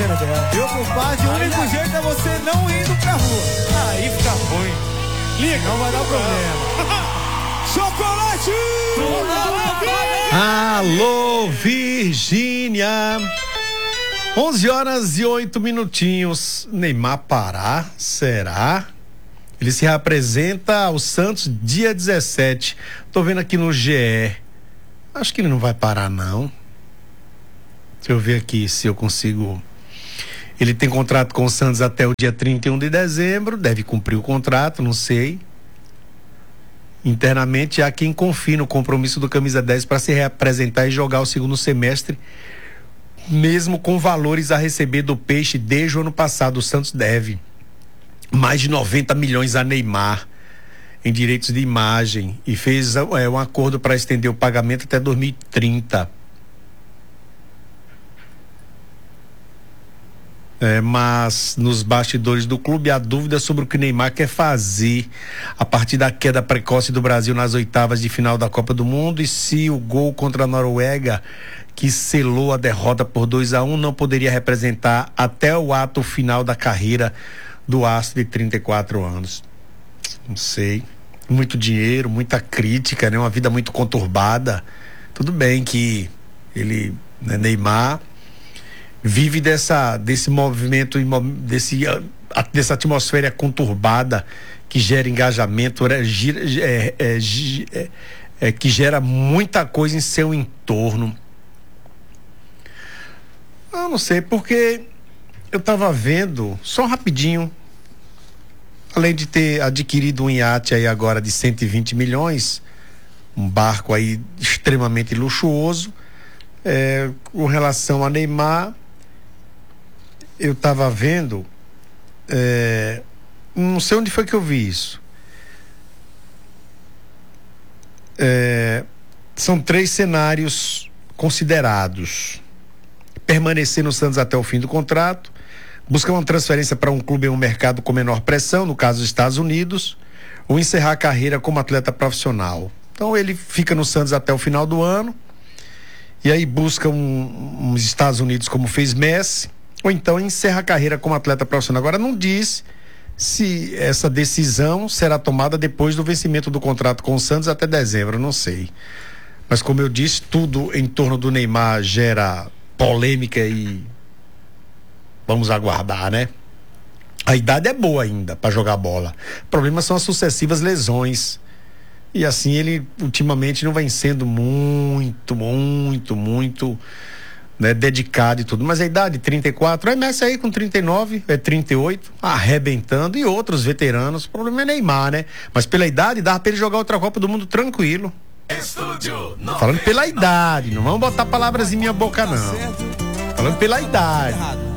pena dela. Meu compadre, o único jeito é você não indo pra rua. Aí fica ruim. Liga, não vai dar problema. Chocolate! Alô, Virgínia. 11h08. Neymar parar? Será? Ele se reapresenta ao Santos dia 17. Tô vendo aqui no GE. Acho que ele não vai parar, não. Deixa eu ver aqui se eu consigo. Ele tem contrato com o Santos até o dia 31 de dezembro. Deve cumprir o contrato, não sei. Internamente há quem confie no compromisso do Camisa 10 para se reapresentar e jogar o segundo semestre, mesmo com valores a receber do Peixe desde o ano passado. O Santos deve mais de 90 milhões a Neymar em direitos de imagem e fez um acordo para estender o pagamento até 2030. Mas nos bastidores do clube há dúvida sobre o que Neymar quer fazer a partir da queda precoce do Brasil nas oitavas de final da Copa do Mundo, e se o gol contra a Noruega, que selou a derrota por 2-1, não poderia representar até o ato final da carreira do astro de 34 anos. Não sei. Muito dinheiro, muita crítica, né? Uma vida muito conturbada. Tudo bem que ele, né, Neymar, vive desse movimento, dessa atmosfera conturbada que gera engajamento, que gera muita coisa em seu entorno. Eu não sei, porque eu estava vendo, só rapidinho, além de ter adquirido um iate aí agora de 120 milhões, um barco aí extremamente luxuoso, com relação a Neymar, eu estava vendo, não sei onde foi que eu vi isso. São 3 cenários considerados: permanecer no Santos até o fim do contrato, buscar uma transferência para um clube em um mercado com menor pressão, no caso dos Estados Unidos, ou encerrar a carreira como atleta profissional. Então ele fica no Santos até o final do ano e aí busca uns Estados Unidos, como fez Messi, ou então encerra a carreira como atleta profissional. Agora não diz se essa decisão será tomada depois do vencimento do contrato com o Santos até dezembro, não sei. Mas como eu disse, tudo em torno do Neymar gera polêmica e vamos aguardar, né? A idade é boa ainda para jogar bola. O problema são as sucessivas lesões. E assim ele ultimamente não vem sendo muito, né, dedicado e tudo. Mas a idade, 34, aí Messi aí com 39, 38, arrebentando, e outros veteranos. O problema é Neymar, né? Mas pela idade dá pra ele jogar outra Copa do Mundo tranquilo. Falando pela idade, não vamos botar palavras em minha boca, não. Falando pela idade.